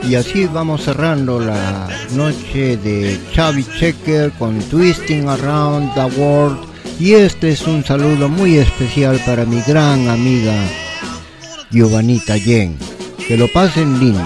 Y así vamos cerrando la noche de Chubby Checker con Twisting Around the World. Y este es un saludo muy especial para mi gran amiga Giovanita Yen. Que lo pasen lindo.